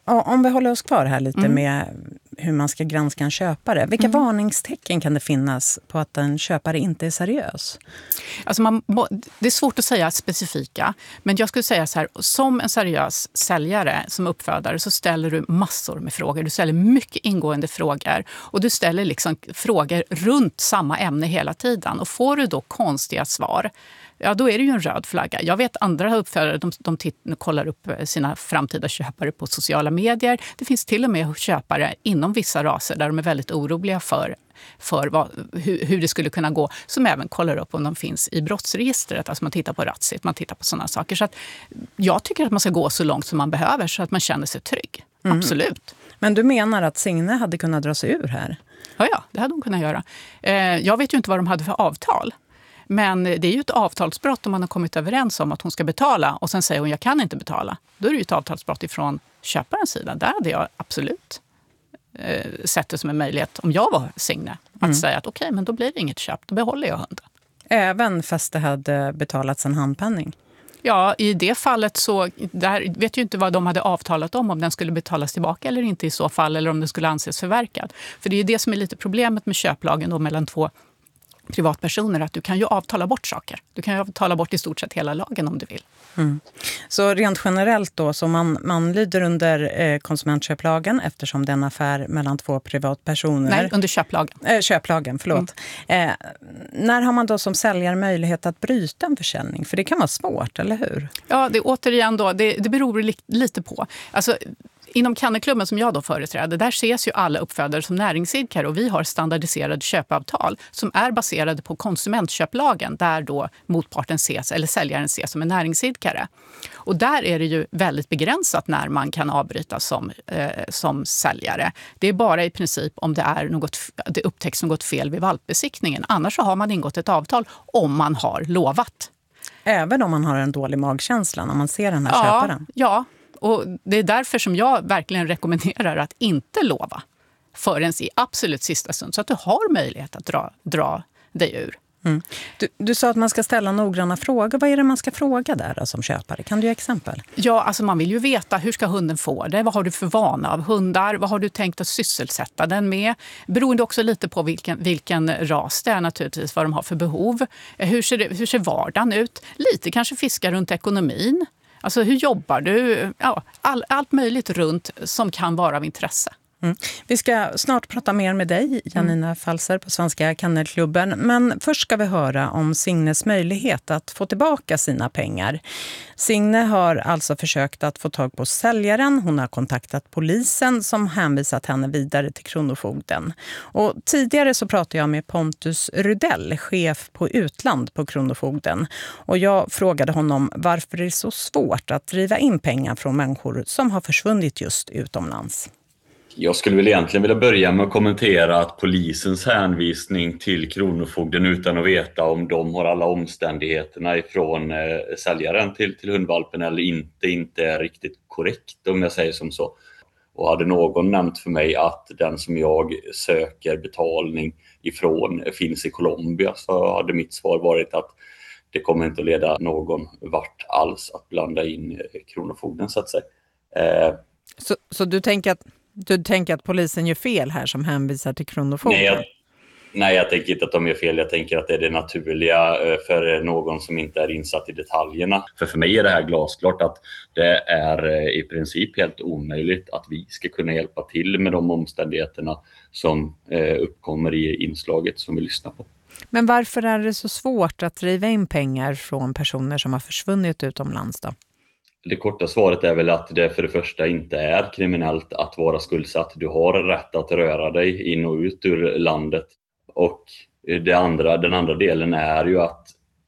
Om vi håller oss kvar här lite Mm. med hur man ska granska en köpare. Vilka Mm. varningstecken kan det finnas på att en köpare inte är seriös? Alltså man, det är svårt att säga specifika, men jag skulle säga så här, som en seriös säljare, som uppfödare, så ställer du massor med frågor. Du ställer mycket ingående frågor och du ställer liksom frågor runt samma ämne hela tiden. Och får du då konstiga svar, ja, då är det ju en röd flagga. Jag vet andra uppfödare, de, de titt- kollar upp sina framtida köpare på sociala medier. Det finns till och med köpare inom vissa raser där de är väldigt oroliga för, för vad, hur, hur det skulle kunna gå, som även kollar upp om de finns i brottsregistret. Alltså man tittar på Ratsit, man tittar på sådana saker. Så att jag tycker att man ska gå så långt som man behöver så att man känner sig trygg. Mm. Absolut. Men du menar att Signe hade kunnat dra sig ur här? Ja, ja, det hade hon kunnat göra. Eh, jag vet ju inte vad de hade för avtal. Men det är ju ett avtalsbrott om man har kommit överens om att hon ska betala och sen säger hon jag kan inte betala. Då är det ju ett avtalsbrott ifrån köparens sida. Där hade jag absolut eh, sett det som en möjlighet, om jag var Signe, att Mm. säga att okej, okay, men då blir det inget köp, då behåller jag hunden. Även fast det hade betalats en handpenning? Ja, i det fallet så där vet ju inte vad de hade avtalat om, om den skulle betalas tillbaka eller inte i så fall, eller om den skulle anses förverkad. För det är ju det som är lite problemet med köplagen då mellan två privatpersoner, att du kan ju avtala bort saker. Du kan ju avtala bort i stort sett hela lagen om du vill. Mm. Så rent generellt då, så man, man lyder under eh, konsumentköplagen eftersom det är en affär mellan två privatpersoner. Nej, under köplagen. Eh, köplagen, förlåt. Mm. Eh, när har man då som säljare möjlighet att bryta en försäljning? För det kan vara svårt, eller hur? Ja, det återigen då, det, det beror li, lite på. Alltså, inom Kennelklubben som jag då företräder, där ses ju alla uppfödare som näringsidkare och vi har standardiserade köpavtal som är baserade på konsumentköplagen där då motparten ses, eller säljaren ses som en näringsidkare. Och där är det ju väldigt begränsat när man kan avbryta som, eh, som säljare. Det är bara i princip om det, är något, det upptäcks något fel vid valpbesiktningen. Annars så har man ingått ett avtal om man har lovat. Även om man har en dålig magkänsla när man ser den här ja, köparen? Ja, och det är därför som jag verkligen rekommenderar att inte lova förrän i absolut sista stund så att du har möjlighet att dra, dra dig ur. Mm. Du, du sa att man ska ställa noggranna frågor. Vad är det man ska fråga där då, som köpare? Kan du ge exempel? Ja, alltså man vill ju veta hur ska hunden få det? Vad har du för vana av hundar? Vad har du tänkt att sysselsätta den med? Beroende också lite på vilken, vilken ras det är naturligtvis, vad de har för behov. Hur ser, det, hur ser vardagen ut? Lite kanske fiska runt ekonomin. Alltså hur jobbar du? Ja, all, allt möjligt runt som kan vara av intresse. Mm. Vi ska snart prata mer med dig, Janina mm. Falser på Svenska Kennelklubben. Men först ska vi höra om Signes möjlighet att få tillbaka sina pengar. Signe har alltså försökt att få tag på säljaren. Hon har kontaktat polisen som hänvisat henne vidare till Kronofogden. Och tidigare så pratade jag med Pontus Rudell, chef på utland på Kronofogden. Och jag frågade honom varför det är så svårt att driva in pengar från människor som har försvunnit just utomlands. Jag skulle väl egentligen vilja börja med att kommentera att polisens hänvisning till Kronofogden utan att veta om de har alla omständigheterna ifrån eh, säljaren till, till hundvalpen eller inte, inte är riktigt korrekt om jag säger som så. Och hade någon nämnt för mig att den som jag söker betalning ifrån finns i Colombia så hade mitt svar varit att det kommer inte att leda någon vart alls att blanda in Kronofogden så att säga. Eh, så, så du tänker att Du tänker att polisen gör fel här som hänvisar till Kronofogden? Nej jag, nej, jag tänker inte att de gör fel. Jag tänker att det är det naturliga för någon som inte är insatt i detaljerna. För för mig är det här glasklart att det är i princip helt omöjligt att vi ska kunna hjälpa till med de omständigheterna som uppkommer i inslaget som vi lyssnar på. Men varför är det så svårt att driva in pengar från personer som har försvunnit utomlands då? Det korta svaret är väl att det för det första inte är kriminellt att vara skuldsatt. Du har rätt att röra dig in och ut ur landet. Och det andra, den andra delen är ju att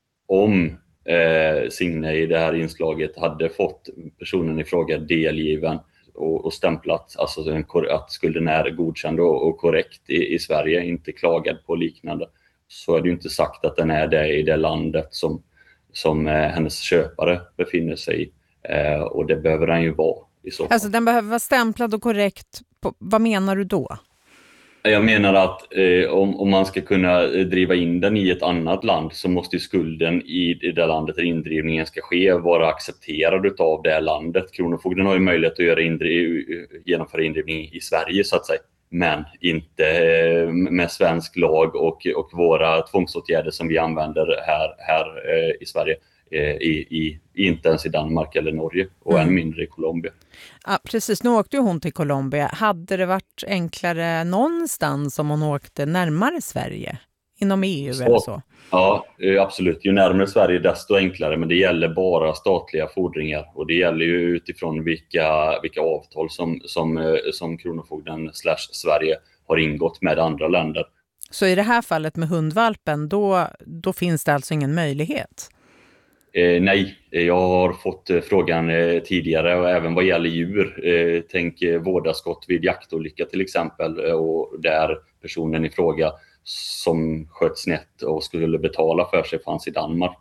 om eh, Signe i det här inslaget hade fått personen i fråga delgiven och, och stämplat, alltså en, att skulden är godkänd och, och korrekt i, i Sverige, inte klagad på liknande, så är det ju inte sagt att den är det i det landet som, som eh, hennes köpare befinner sig i. Eh, och det behöver den ju vara i så fall. Alltså den behöver vara stämplad och korrekt. På, vad menar du då? Jag menar att eh, om, om man ska kunna driva in den i ett annat land så måste skulden i, i det landet där indrivningen ska ske vara accepterad av det landet. Kronofogden har ju möjlighet att göra indriv, genomföra indrivning i Sverige så att säga, men inte eh, med svensk lag och, och våra tvångsåtgärder som vi använder här, här eh, i Sverige. I, i, inte ens i Danmark eller Norge och mm. än mindre i Colombia. Ja, precis, nu åkte ju hon till Colombia. Hade det varit enklare någonstans om hon åkte närmare Sverige? Inom E U så, eller så? Ja, absolut. Ju närmare Sverige desto enklare, men det gäller bara statliga fordringar och det gäller ju utifrån vilka, vilka avtal som, som, som Kronofogden slash Sverige har ingått med andra länder. Så i det här fallet med hundvalpen, då, då finns det alltså ingen möjlighet? Eh, nej, jag har fått eh, frågan eh, tidigare och även vad gäller djur. Eh, tänk eh, vårdaskott vid jaktolycka till exempel eh, och där personen i fråga som sköt snett och skulle betala för sig fanns i Danmark.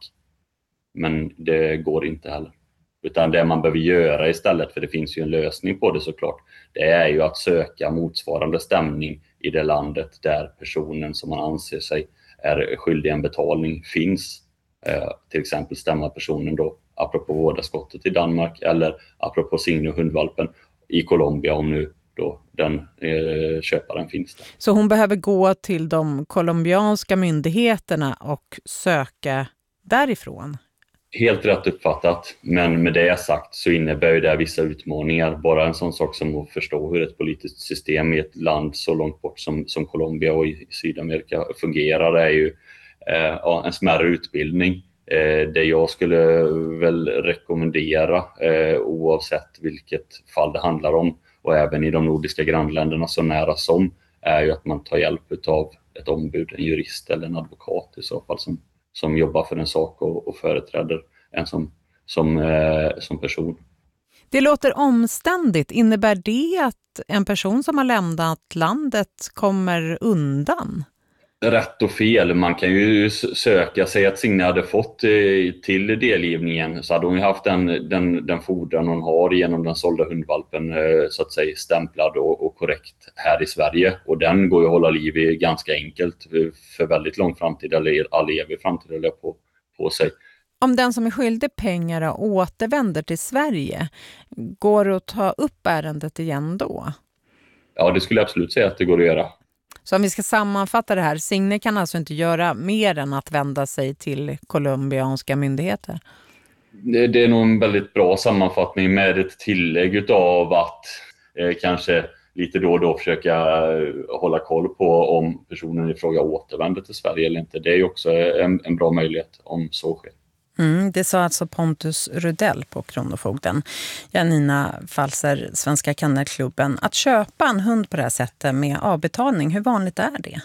Men det går inte heller. Utan det man behöver göra istället, för det finns ju en lösning på det såklart, det är ju att söka motsvarande stämning i det landet där personen som man anser sig är skyldig en betalning finns. Eh, till exempel stämma personen då apropå vårdaskottet i Danmark eller apropå Signe hundvalpen i Colombia om nu då den eh, köparen finns där. Så hon behöver gå till de colombianska myndigheterna och söka därifrån? Helt rätt uppfattat, men med det sagt så innebär det vissa utmaningar. Bara en sån sak som att förstå hur ett politiskt system i ett land så långt bort som, som Colombia och i Sydamerika fungerar är ju eh, ja, en smärre utbildning. Eh, det jag skulle väl rekommendera eh, oavsett vilket fall det handlar om och även i de nordiska grannländerna så nära som är ju att man tar hjälp av ett ombud, en jurist eller en advokat i så fall som som jobbar för en sak och, och företräder en som, som, eh, som person. Det låter omständigt. Innebär det att en person som har lämnat landet kommer undan? Rätt och fel. Man kan ju söka sig att Signe hade fått eh, till delgivningen så hade hon ju haft den, den, den fordran hon har genom den sålda hundvalpen eh, så att säga stämplad och, och korrekt här i Sverige. Och den går ju att hålla liv i ganska enkelt för väldigt lång framtid eller all evig framtid eller på, på sig. Om den som är skyldig pengar återvänder till Sverige, går det att ta upp ärendet igen då? Ja, det skulle jag absolut säga att det går att göra. Så om vi ska sammanfatta det här, Signe kan alltså inte göra mer än att vända sig till colombianska myndigheter? Det, det är nog en väldigt bra sammanfattning med ett tillägg av att eh, kanske lite då och då försöka eh, hålla koll på om personen i fråga återvänder till Sverige eller inte. Det är ju också en, en bra möjlighet om så sker. Mm, det sa alltså Pontus Rudell på Kronofogden. Janina Falser, Svenska Kennelklubben. Att köpa en hund på det här sättet med avbetalning, hur vanligt är det?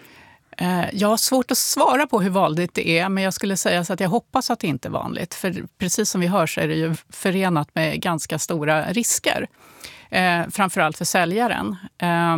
Jag har svårt att svara på hur vanligt det är, men jag skulle säga så att jag hoppas att det inte är vanligt. För precis som vi hör så är det ju förenat med ganska stora risker. Eh, framförallt för säljaren. Eh,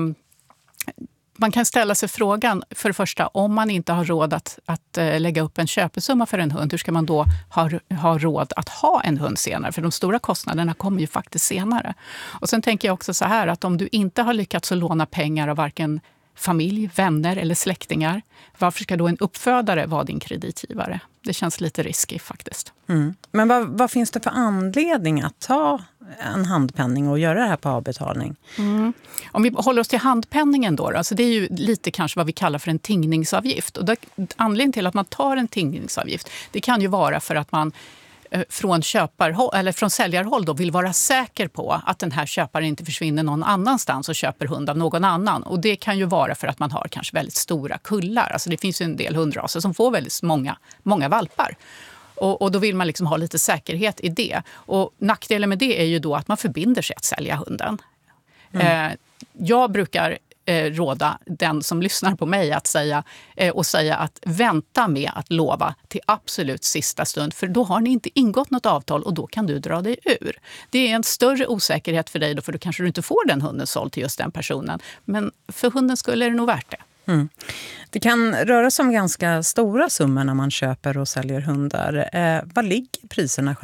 Man kan ställa sig frågan, för det första, om man inte har råd att, att lägga upp en köpesumma för en hund, hur ska man då ha, ha råd att ha en hund senare? För de stora kostnaderna kommer ju faktiskt senare. Och sen tänker jag också så här, att om du inte har lyckats att låna pengar av varken familj, vänner eller släktingar, varför ska då en uppfödare vara din kreditgivare? Det känns lite riskigt faktiskt. Mm. Men vad, vad finns det för anledning att ta en handpenning och göra det här på avbetalning? Mm. Om vi håller oss till handpenningen då, alltså det är ju lite kanske vad vi kallar för en tingningsavgift. Och där, anledningen till att man tar en tingningsavgift, det kan ju vara för att man från köparhåll, eller från säljarhåll då, vill vara säker på att den här köparen inte försvinner någon annanstans och köper hund av någon annan. Och det kan ju vara för att man har kanske väldigt stora kullar. Alltså det finns ju en del hundraser som får väldigt många, många valpar. Och, och då vill man liksom ha lite säkerhet i det. Och nackdelen med det är ju då att man förbinder sig att sälja hunden. Mm. Eh, jag brukar eh, råda den som lyssnar på mig att säga eh, och säga att vänta med att lova till absolut sista stund. För då har ni inte ingått något avtal och då kan du dra dig ur. Det är en större osäkerhet för dig då, för då kanske du inte får den hunden såld till just den personen. Men för hunden skulle det nog värt det. Mm. Det kan röra sig om ganska stora summor när man köper och säljer hundar. Eh, vad ligger priserna